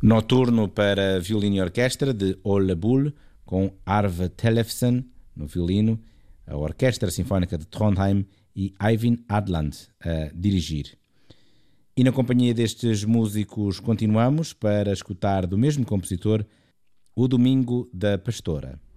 Noturno para violino e orquestra de Ole Bull, com Arve Tellefsen no violino, a Orquestra Sinfónica de Trondheim e Eivind Adland a dirigir. E na companhia destes músicos continuamos para escutar do mesmo compositor O Domingo da Pastora.